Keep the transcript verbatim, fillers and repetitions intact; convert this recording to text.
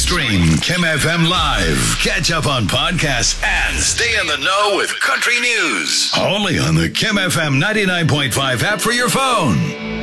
Stream Kim F M live. Catch up on podcasts and stay in the know with country news. Only on the Kim F M ninety-nine point five app for your phone.